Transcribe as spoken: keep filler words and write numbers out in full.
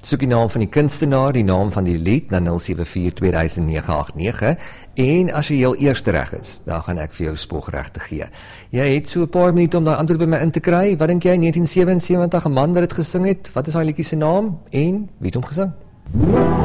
Soek die naam van die kunstenaar, die naam van die lied na nul sewe vier twee nege agt nege en as jy heel eerste reg is, dan gaan ek vir jou spogregte gee. Jy het so 'n paar minute om daai antwoord by my in te kry. Wat dink jy, negentien sewe en sewentig, 'n man wat dit gesing het? Wat is daai liedjie se naam en wie het hom gesing?